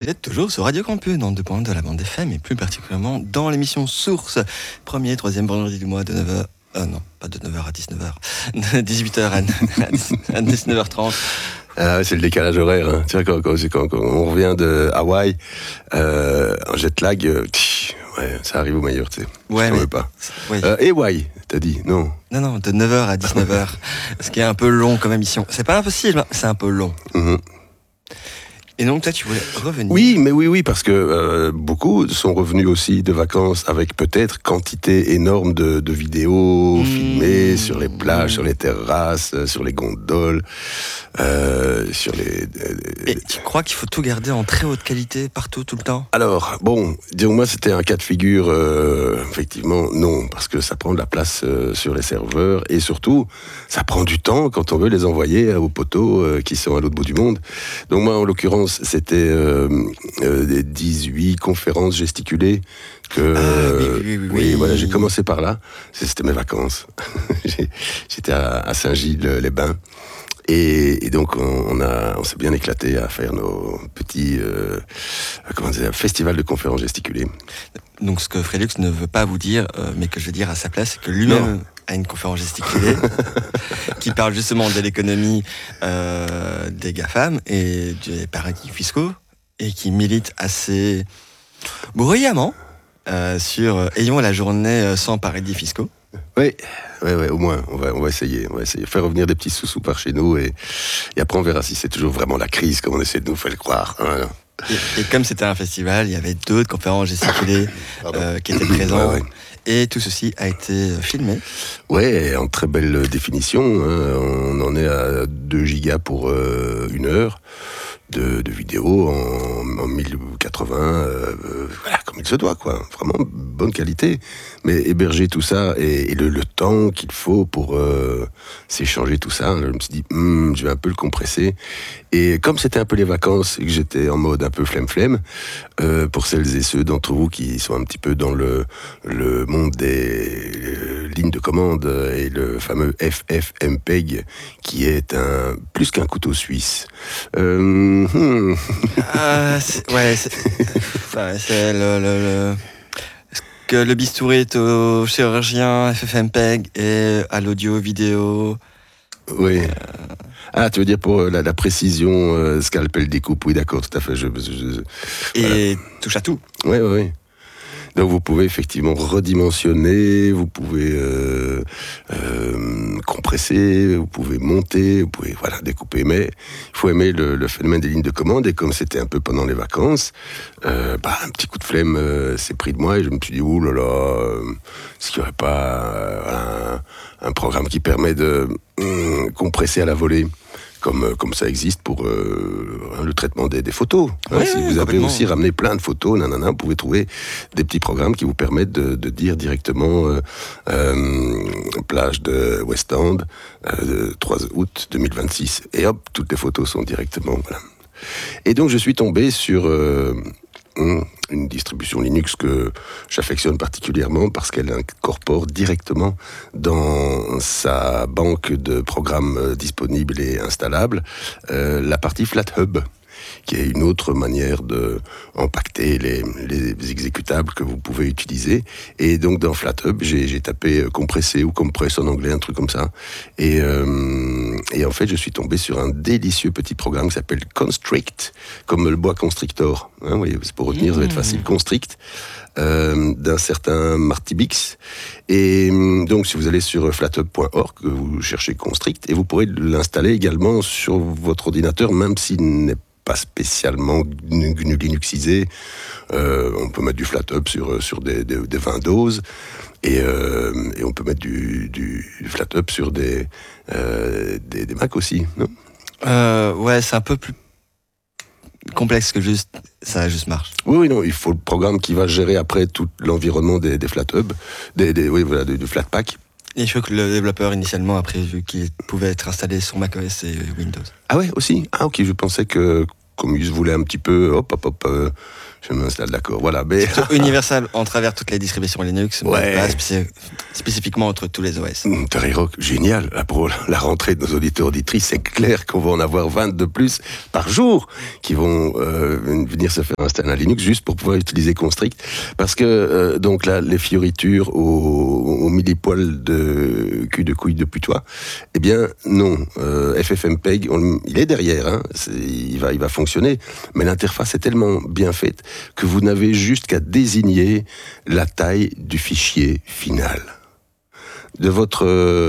Vous êtes toujours sur Radio Campus, dans 2.1 de la bande FM, et plus particulièrement dans l'émission Source, premier et troisième vendredi du mois de 9h. Non, pas de 9h à 19h. De 18h à 19h30. Ah, c'est le décalage horaire. Hein. Tu vois, quand on revient de Hawaï, en jet lag, ouais, ça arrive au meilleur, tu sais. Ouais, mais... pas. Oui. Et Hawaï, t'as dit, non? Non, de 9h à 19h. Ce qui est un peu long comme émission. C'est pas impossible, c'est un peu long. Mm-hmm. Et donc, toi, tu voulais revenir. Oui, parce que beaucoup sont revenus aussi de vacances avec peut-être quantité énorme de vidéos filmées sur les plages, sur les terrasses, sur les gondoles, sur les... Et tu crois qu'il faut tout garder en très haute qualité partout, tout le temps? Alors, bon, disons-moi, c'était un cas de figure, effectivement, non, parce que ça prend de la place sur les serveurs, et surtout, ça prend du temps quand on veut les envoyer aux poteaux qui sont à l'autre bout du monde. Donc moi, en l'occurrence, c'était 18 conférences gesticulées que oui, voilà, j'ai commencé par là. C'était mes vacances. J'étais à Saint-Gilles-les-Bains. Et donc on s'est bien éclaté à faire nos petits festivals de conférences gesticulées. Donc ce que Frélux ne veut pas vous dire, mais que je vais dire à sa place, c'est que lui-même a une conférence gesticulée qui parle justement de l'économie des GAFAM et des paradis fiscaux, et qui milite assez bruyamment sur ayons la journée sans paradis fiscaux. Oui, au moins, on va essayer. Faire revenir des petits sous-sous par chez nous, et après on verra si c'est toujours vraiment la crise, comme on essaie de nous faire croire. Hein. Et comme c'était un festival, il y avait d'autres conférences gesticulées qui étaient présentes. Ouais. Et tout ceci a été filmé. Ouais, en très belle définition. Hein. On en est à 2 gigas pour 1 heure de vidéo en 1080, voilà, comme il se doit, quoi. Vraiment bonne qualité. Mais héberger tout ça et le temps qu'il faut pour s'échanger tout ça, je me suis dit, je vais un peu le compresser. Et comme c'était un peu les vacances et que j'étais en mode un peu flemme, pour celles et ceux d'entre vous qui sont un petit peu dans le monde des lignes de commande et le fameux FFmpeg, qui est plus qu'un couteau suisse. C'est que le bistouri est au chirurgien, FFmpeg et à l'audio vidéo. Oui. Ah, tu veux dire pour la précision, scalpel, découpe, oui, d'accord, tout à fait. Et touche à tout. Oui. Donc vous pouvez effectivement redimensionner, vous pouvez compresser, vous pouvez monter, vous pouvez découper, mais il faut aimer le phénomène des lignes de commande, et comme c'était un peu pendant les vacances, un petit coup de flemme s'est pris de moi, et je me suis dit, ouh là là, est-ce qu'il n'y aurait pas un programme qui permet de compresser à la volée, comme ça existe pour le traitement des photos. Ouais, si vous avez aussi ramené plein de photos, vous pouvez trouver des petits programmes qui vous permettent de dire directement plage de West End, 3 août 2026. Et hop, toutes les photos sont directement... Voilà. Et donc je suis tombé sur... une distribution Linux que j'affectionne particulièrement parce qu'elle incorpore directement dans sa banque de programmes disponibles et installables la partie FlatHub, qui est une autre manière de empaqueter les exécutables que vous pouvez utiliser. Et donc dans FlatHub, j'ai tapé compresser ou compress en anglais, un truc comme ça. Et en fait, je suis tombé sur un délicieux petit programme qui s'appelle Constrict, comme le bois constrictor. Hein, oui, c'est pour retenir, ça va être facile. Constrict, d'un certain Marty Bix. Et donc, si vous allez sur flathub.org, vous cherchez Constrict, et vous pourrez l'installer également sur votre ordinateur, même s'il n'est pas spécialement linuxisé. On peut mettre du FlatHub sur des Windows, et on peut mettre du FlatHub sur des Mac aussi, non ? Ouais, c'est un peu plus complexe que juste ça juste marche. Oui, non, il faut le programme qui va gérer après tout l'environnement des FlatHub, du Flatpak. Et je crois que le développeur initialement a prévu qu'il pouvait être installé sur macOS et Windows. Ah ouais, aussi ? Ah ok, je pensais que comme il se voulait un petit peu, je m'installe, d'accord. Voilà. Mais... universel en travers toutes les distributions Linux, ouais. mais pas spécifiquement entre tous les OS. Terry Rock, génial. Pour la rentrée de nos auditeurs auditrices, c'est clair qu'on va en avoir 20 de plus par jour qui vont venir se faire installer un Linux juste pour pouvoir utiliser Constrict. Parce que, donc là, les fioritures au millipoil de cul de couille de putois, eh bien, non. FFmpeg, il est derrière, hein, il va fonctionner, mais l'interface est tellement bien faite que vous n'avez juste qu'à désigner la taille du fichier final. De votre...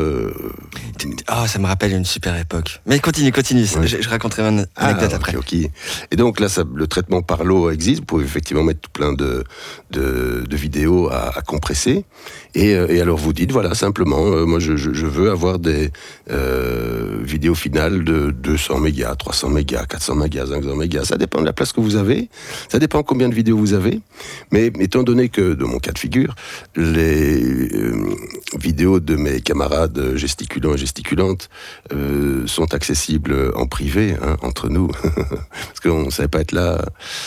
ça me rappelle une super époque. Mais continue. Ouais. Je raconterai une anecdote après. Okay. Et donc là, le traitement par l'eau existe. Vous pouvez effectivement mettre tout plein de vidéos à compresser. Et alors vous dites, voilà, simplement, moi je veux avoir des vidéos finales de 200 mégas, 300 mégas, 400 mégas, 500 mégas. Ça dépend de la place que vous avez. Ça dépend combien de vidéos vous avez. Mais étant donné que, dans mon cas de figure, les vidéos de mes camarades gesticulants et gesticulantes sont accessibles en privé, hein, entre nous, parce qu'on ne savait pas être là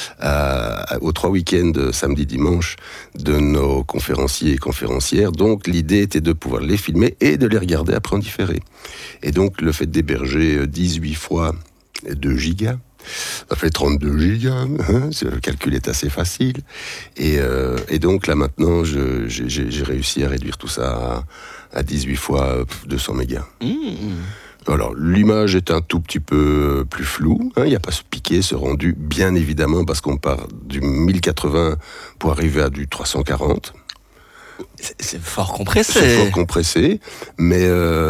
aux 3 week-ends samedi, dimanche de nos conférenciers et conférencières. Donc l'idée était de pouvoir les filmer et de les regarder après en différé. Et donc le fait d'héberger 18 fois 2 gigas, ça fait 32 gigas, hein, le calcul est assez facile. Et donc là maintenant, j'ai réussi à réduire tout ça à 18 fois 200 mégas. Alors, l'image est un tout petit peu plus floue, hein, il n'y a pas ce piqué, ce rendu, bien évidemment, parce qu'on part du 1080 pour arriver à du 340. C'est fort compressé. C'est fort compressé, mais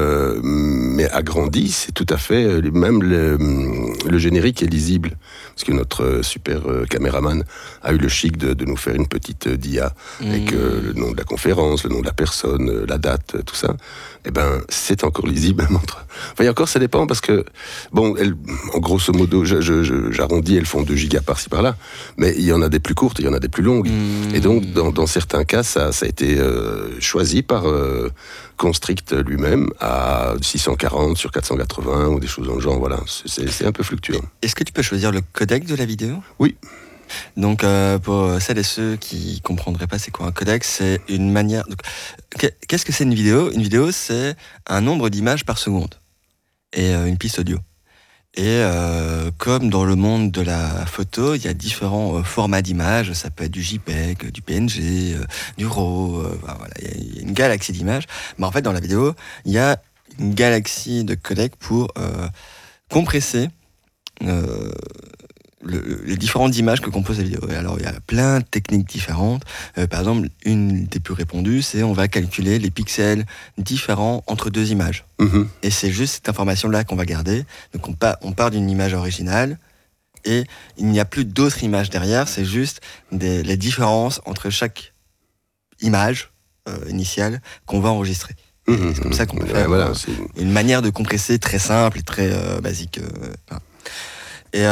agrandi, c'est tout à fait... Même le générique est lisible, parce que notre super caméraman a eu le chic de nous faire une petite dia avec le nom de la conférence, le nom de la personne, la date, tout ça. Eh ben, c'est encore lisible. Enfin, et encore, ça dépend, parce que, bon, en grosso modo, j'arrondis, elles font 2 gigas par-ci, par-là, mais il y en a des plus courtes, il y en a des plus longues. Et donc, dans certains cas, ça a été choisi par Constrict lui-même à 640 sur 480 ou des choses dans le genre. Voilà, c'est un peu fluctuant. Est-ce que tu peux choisir le codec de la vidéo ? Oui. Donc, pour celles et ceux qui comprendraient pas c'est quoi un codec, c'est une manière... Donc, qu'est-ce que c'est une vidéo ? Une vidéo, c'est un nombre d'images par seconde et une piste audio. Et comme dans le monde de la photo, il y a différents formats d'images. Ça peut être du JPEG, du PNG, du RAW. Voilà, il y a une galaxie d'images. Mais en fait, dans la vidéo, il y a une galaxie de codecs pour compresser les différentes images que compose la vidéo. Et alors, il y a plein de techniques différentes. Par exemple, une des plus répandues, c'est on va calculer les pixels différents entre 2 images. Et c'est juste cette information-là qu'on va garder. Donc, on part d'une image originale et il n'y a plus d'autres images derrière. C'est juste les différences entre chaque image initiale qu'on va enregistrer. C'est comme ça qu'on peut faire une manière de compresser très simple et très basique. Et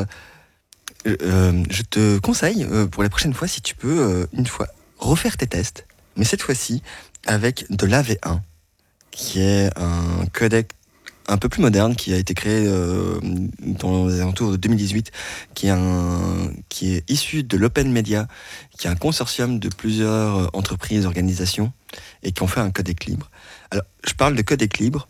je te conseille, pour les prochaines fois, si tu peux, une fois, refaire tes tests, mais cette fois-ci avec de l'AV1, qui est un codec un peu plus moderne, qui a été créé dans les alentours de 2018, qui est issu de l'Open Media, qui est un consortium de plusieurs entreprises, organisations, et qui ont fait un codec libre. Alors, je parle de codec libre,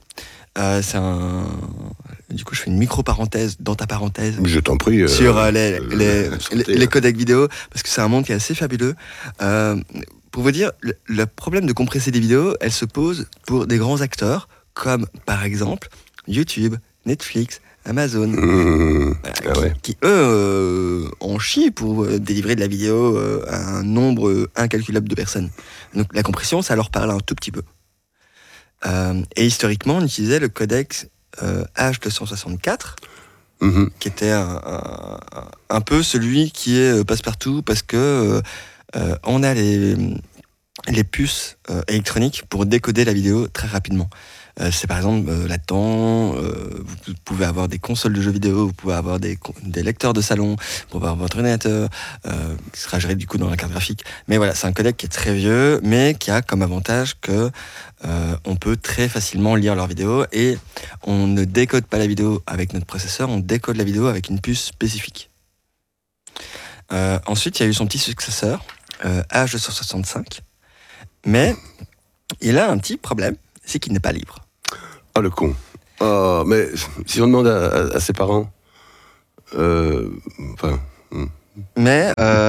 du coup, je fais une micro-parenthèse dans ta parenthèse. Je t'en prie. Sur les codecs vidéo, parce que c'est un monde qui est assez fabuleux. Pour vous dire, le problème de compresser des vidéos, elle se pose pour des grands acteurs, comme par exemple YouTube, Netflix, Amazon, qui eux en chient pour délivrer de la vidéo à un nombre incalculable de personnes. Donc la compression, ça leur parle un tout petit peu. Et historiquement, on utilisait le codec H264, qui était un peu celui qui est passe-partout, parce que on a les puces électroniques pour décoder la vidéo très rapidement. c'est par exemple là-dedans, vous pouvez avoir des consoles de jeux vidéo, vous pouvez avoir des lecteurs de salon, vous pouvez avoir votre ordinateur, qui sera géré du coup dans la carte graphique. Mais voilà, c'est un codec qui est très vieux, mais qui a comme avantage que on peut très facilement lire leurs vidéos et on ne décode pas la vidéo avec notre processeur, on décode la vidéo avec une puce spécifique. Ensuite, il y a eu son petit successeur, H265, mais il a un petit problème, c'est qu'il n'est pas libre. Ah, le con. Oh, mais si on demande à ses parents, Mais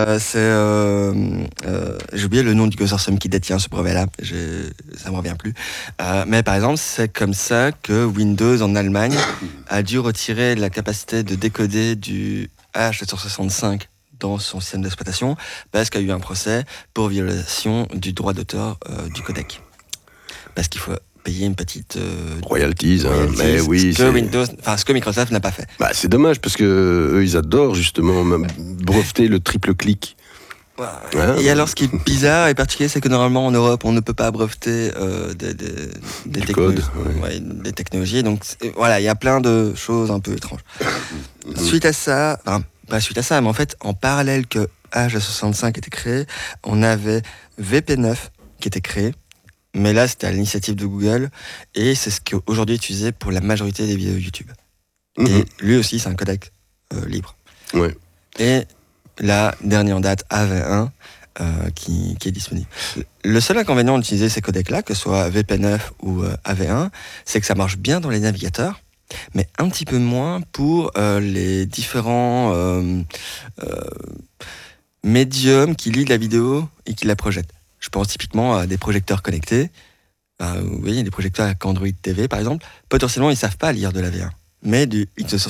j'ai oublié le nom du consortium qui détient ce brevet-là, ça me revient plus. Mais par exemple, c'est comme ça que Windows en Allemagne a dû retirer la capacité de décoder du H265 dans son système d'exploitation parce qu'il y a eu un procès pour violation du droit d'auteur du codec. Parce qu'il faut payer une petite royalties, mais oui, ce que Microsoft n'a pas fait. Bah, c'est dommage parce que eux, ils adorent justement même breveter le triple clic. Et alors, ce qui est bizarre et particulier, c'est que normalement en Europe, on ne peut pas breveter des technologies. Donc voilà, il y a plein de choses un peu étranges. Suite à ça, pas suite à ça, mais en fait, en parallèle que H265 était créé, on avait VP9 qui était créé. Mais là, c'était à l'initiative de Google, et c'est ce qui est aujourd'hui utilisé pour la majorité des vidéos YouTube. Et lui aussi, c'est un codec libre. Ouais. Et la dernière en date, AV1, qui est disponible. Le seul inconvénient d'utiliser ces codecs-là, que ce soit VP9 ou AV1, c'est que ça marche bien dans les navigateurs, mais un petit peu moins pour les différents médiums qui lisent la vidéo et qui la projettent. Je pense typiquement à des projecteurs connectés. Vous voyez, des projecteurs avec Android TV, par exemple. Potentiellement, ils ne savent pas lire de la V1. Mais du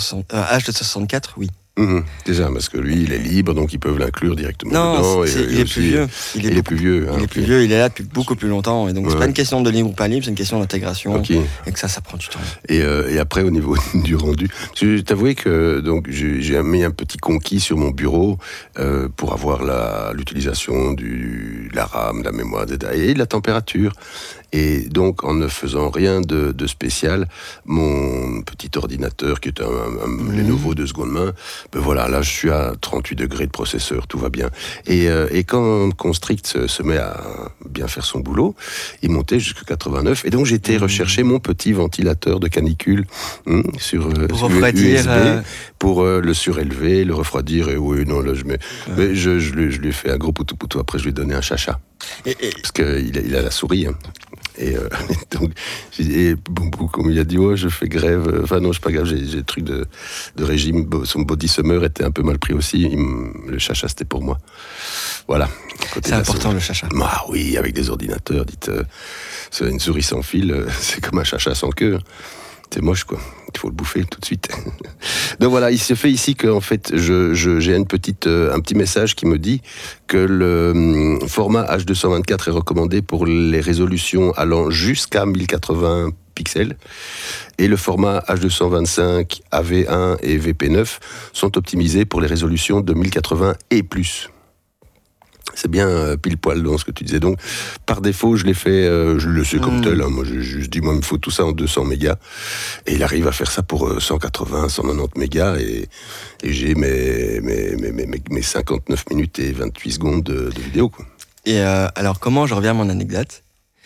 H264, oui. Déjà, parce que lui, il est libre, donc ils peuvent l'inclure directement dedans. Il est plus vieux. Il est plus vieux. Il est là depuis beaucoup plus longtemps. Et donc, c'est pas une question de libre ou pas libre, c'est une question d'intégration. Okay. Et que ça prend du temps. Et après, au niveau du rendu, je t'avouais que donc, j'ai mis un petit conquis sur mon bureau pour avoir l'utilisation de la RAM, de la mémoire, et de la température. Et donc, en ne faisant rien de spécial, mon petit ordinateur, qui est un Lenovo de seconde main, ben voilà, là, je suis à 38 degrés de processeur, tout va bien. Et quand Constrict se met à bien faire son boulot, il montait jusqu'à 89. Et donc, j'ai été rechercher mon petit ventilateur de canicule sur USB pour le surélever, le refroidir. Et oui, non, là, mais je lui ai fait un gros poutou-poutou. Après, je lui ai donné un chacha. Parce qu'il a la souris. Et donc, comme il a dit, ouais, je fais grève. Enfin, non, je suis pas grave, j'ai le truc de régime. Son body summer était un peu mal pris aussi. Le chacha, c'était pour moi. Voilà. C'est important, le chacha. Ah oui, avec des ordinateurs, dites, une souris sans fil, c'est comme un chacha sans queue. C'est moche, quoi. Il faut le bouffer tout de suite. Donc voilà, il se fait ici que, en fait, j'ai un petit message qui me dit que le format H224 est recommandé pour les résolutions allant jusqu'à 1080 pixels. Et le format H225, AV1 et VP9 sont optimisés pour les résolutions de 1080 et plus. C'est bien pile poil dans ce que tu disais. Donc, par défaut, je l'ai fait, je le sais comme tel. Hein. Moi, j'ai juste dit, moi, il me faut tout ça en 200 mégas. Et il arrive à faire ça pour 180, 190 mégas. Et j'ai mes 59 minutes et 28 secondes de vidéo, quoi. Et alors, comment je reviens à mon anecdote ?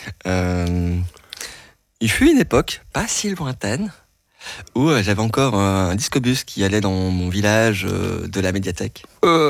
Il fut une époque, pas si lointaine, où j'avais encore un discobus qui allait dans mon village de la médiathèque.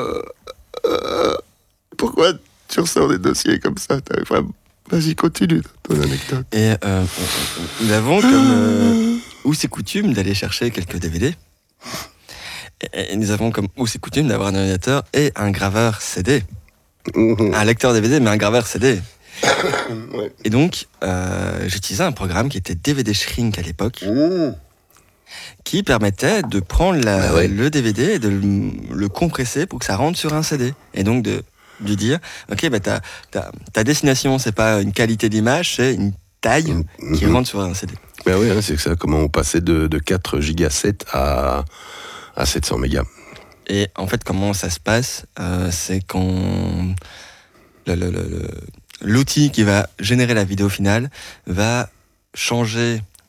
Pourquoi tu ressors des dossiers comme ça ? Vas-y, continue ton anecdote. Et nous avons comme où c'est coutume d'aller chercher quelques DVD. Et nous avons comme où c'est coutume d'avoir un ordinateur et un graveur CD. Un lecteur DVD, mais un graveur CD. Ouais. Et donc, j'utilisais un programme qui était DVD Shrink à l'époque. Qui permettait de prendre le DVD et de le compresser pour que ça rentre sur un CD. Et donc de lui dire, ok, ta destination, c'est pas une qualité d'image, c'est une taille qui rentre sur un CD. Ben oui, c'est ça, comment on passait de 4 gigas 7 à 700 mégas. Et en fait, comment ça se passe, c'est quand l'outil qui va générer la vidéo finale va changer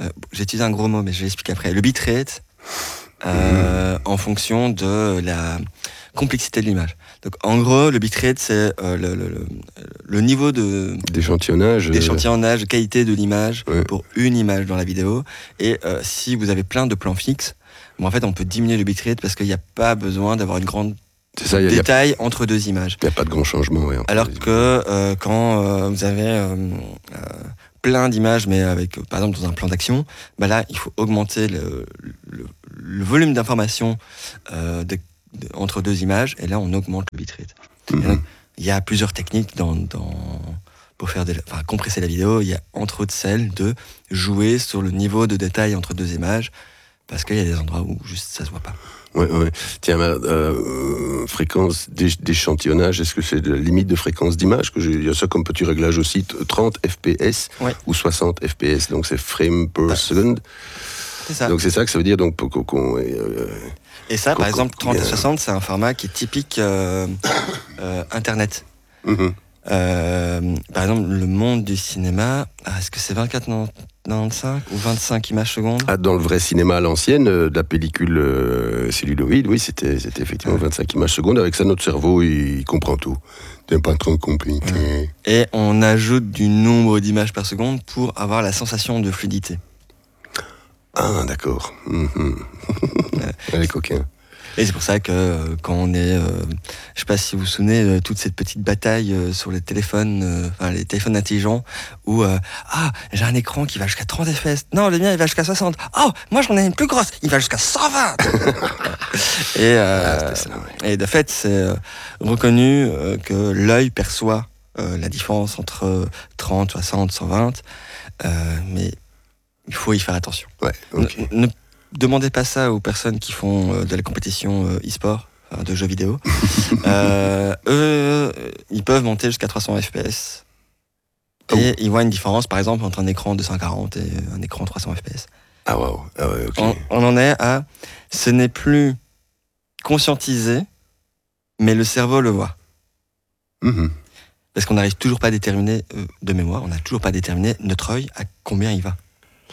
j'ai utilisé un gros mot, mais je vais l'expliquer après. Le bitrate, en fonction de la complexité de l'image. Donc, en gros, le bitrate, c'est le niveau d'échantillonnage, de qualité de l'image pour une image dans la vidéo. Et si vous avez plein de plans fixes, en fait, on peut diminuer le bitrate parce qu'il n'y a pas besoin d'avoir une grande détail entre deux images. Il n'y a pas de grand changement. Alors que quand vous avez plein d'images, mais avec, par exemple, dans un plan d'action, là, il faut augmenter le volume d'informations entre deux images, et là, on augmente le bitrate. Il y a plusieurs techniques pour faire compresser la vidéo. Il y a entre autres celle de jouer sur le niveau de détail entre deux images, parce qu'il y a des endroits où juste ça se voit pas. Ouais. Tiens, fréquence d'échantillonnage, est-ce que c'est de la limite de fréquence d'image? Il y a ça comme petit réglage aussi, 30 fps ou 60 fps, donc c'est frame per second. C'est ça. Donc c'est ça que ça veut dire. Donc, et ça, par exemple, 30 et 60, c'est un format qui est typique Internet. Par exemple, le monde du cinéma, est-ce que c'est 24,95 ou 25 images secondes? Dans le vrai cinéma à l'ancienne, la pellicule celluloïde, oui, c'était effectivement 25 images secondes. Avec ça, notre cerveau, il comprend tout. C'est pas trop compliqué. Et on ajoute du nombre d'images par seconde pour avoir la sensation de fluidité. Ah, d'accord. Les coquins. Et c'est pour ça que quand on est, je sais pas si vous vous souvenez de toute cette petite bataille sur les téléphones intelligents, où j'ai un écran qui va jusqu'à 30 fps. Non, le mien il va jusqu'à 60. Oh, moi j'en ai une plus grosse, il va jusqu'à 120. Et de fait, c'est reconnu que l'œil perçoit la différence entre 30, 60, 120, mais il faut y faire attention. Ouais, okay. Ne demandez pas ça aux personnes qui font de la compétition e-sport, de jeux vidéo. Eux, ils peuvent monter jusqu'à 300 fps. Et ils voient une différence, par exemple, entre un écran 240 et un écran 300 fps. Ah waouh, ok. On en est à... Ce n'est plus conscientisé, mais le cerveau le voit. Parce qu'on n'arrive toujours pas à déterminer, de mémoire, on n'a toujours pas déterminé notre œil à combien il va.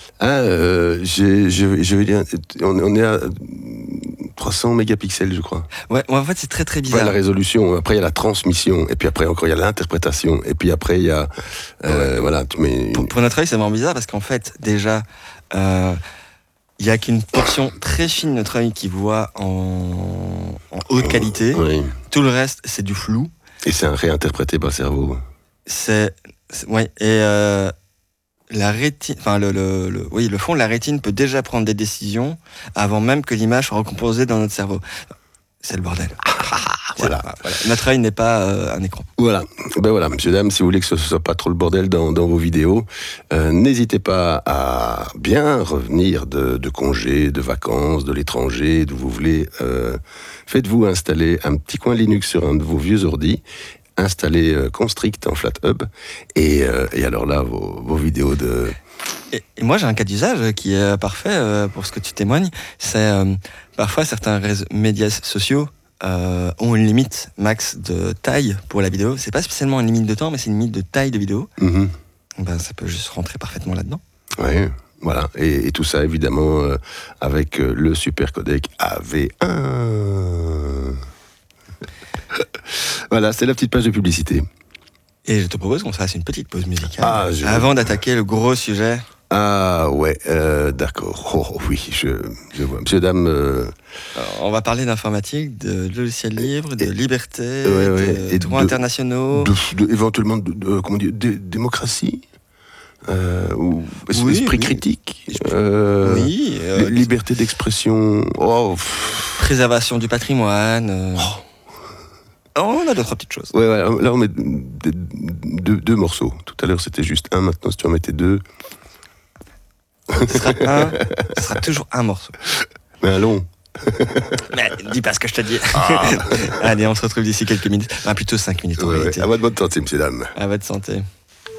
Je vais dire, on est à 300 mégapixels, je crois. Ouais, en fait, c'est très très bizarre. La résolution, après il y a la transmission, et puis après encore il y a l'interprétation, et puis après il y a... voilà, tu mets... Pour notre œil, c'est vraiment bizarre, parce qu'en fait, déjà, il n'y a qu'une portion très fine de notre œil qui voit en haute qualité. Oui. Tout le reste, c'est du flou. Et c'est réinterprété par le cerveau. La rétine, le fond de la rétine peut déjà prendre des décisions avant même que l'image soit recomposée dans notre cerveau. C'est le bordel. Voilà. Notre œil n'est pas un écran. Voilà. Ben voilà, messieurs, dames, si vous voulez que ce soit pas trop le bordel dans vos vidéos, n'hésitez pas à bien revenir de congés, de vacances, de l'étranger, d'où vous voulez. Faites-vous installer un petit coin Linux sur un de vos vieux ordis. Installer Constrict en FlatHub et alors là vos vidéos de... Et moi j'ai un cas d'usage qui est parfait pour ce que tu témoignes, c'est parfois certains médias sociaux ont une limite max de taille pour la vidéo. C'est pas spécialement une limite de temps, mais c'est une limite de taille de vidéo. Ça peut juste rentrer parfaitement là-dedans. Oui, voilà, et tout ça évidemment avec le super codec AV1. Voilà, c'est la petite page de publicité. Et je te propose qu'on fasse une petite pause musicale avant d'attaquer le gros sujet. Ah ouais, d'accord. Oh oui, je vois. Monsieur, dame... on va parler d'informatique, de logiciels libres, de liberté, de droits internationaux. Éventuellement, comment dire, démocratie ou esprit critique. Liberté d'expression. Préservation du patrimoine. On a d'autres petites choses. Ouais, là on met deux morceaux. Tout à l'heure c'était juste un, maintenant si tu en mettais deux. Ce sera toujours un morceau. Mais un long. Mais dis pas ce que je te dis. Allez, on se retrouve d'ici quelques minutes. Plutôt 5 minutes en réalité. À votre bonne santé, messieurs, dames. À votre santé.